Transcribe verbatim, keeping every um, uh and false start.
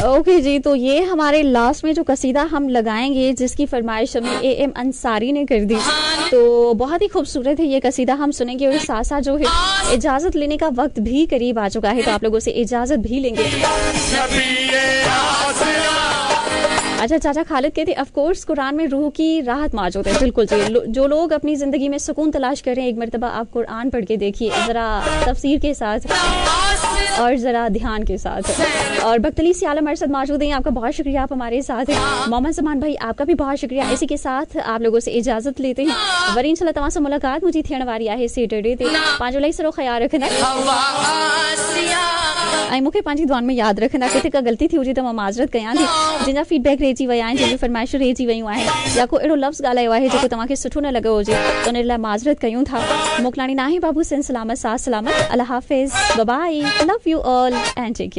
Okay जी, तो ये हमारे लास्ट में जो कसीदा हम लगाएंगे जिसकी फरमाइश हमें ए एम अंसारी ने कर दी, तो बहुत ही खूबसूरत है ये कसीदा, हम सुनेंगे और साथ साथ जो है इजाज़त लेने का वक्त भी करीब आ चुका है, तो आप लोगों से इजाज़त भी लेंगे। अच्छा, चाचा खालिद कहते हैं ऑफ कोर्स कुरान में रूह की राहत मौजूद है। बिल्कुल जी, लो, जो लोग अपनी ज़िंदगी में सुकून तलाश कर रहे हैं, एक मरतबा आप कुरान पढ़ के देखिए, ज़रा तफसीर के साथ और ज़रा ध्यान के साथ। और बख्तली से आलम अरशद मौजूद हैं, आपका बहुत शुक्रिया, आप हमारे साथ हैं। मोहम्मद समान भाई आपका भी बहुत शुक्रिया। इसी के साथ आप लोगों से इजाज़त लेते हैं। वरी इंशाल्लाह तव्हां सां मुलाकात मुझी थियण वारी आहे सैटरडे ते। पंहिंजो इलाही सारो ख़्यालु रखंदा ऐं मूंखे पंहिंजी दुआनि में यादि रखंदा। किथे का ग़लती थी हुजे त मां माज़रत कयां थी। जिन फीडबैक रहिजी विया आहिनि, जिन फरमाइशूं रहिजी वियूं आहिनि, या को अहिड़ो लफ़्ज़ ॻाल्हायो आहे जेको तव्हांखे सुठो न लॻो हुजे त उन लाइ माज़रत कयूं था। मोकिलाणी नाहे बाबू सिन सलामत साथ सलामत। अल्लाह हाफ़िज़, bye bye, love you all and take care.